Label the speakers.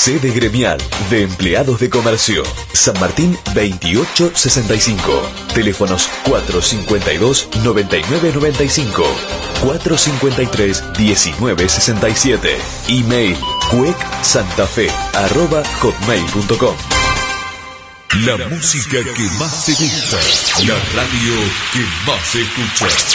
Speaker 1: Sede gremial de empleados de comercio. San Martín 2865. Teléfonos 452-9995. 453-1967. Email cuecsantafe@hotmail.com. La música que más te gusta. La radio que más se escucha.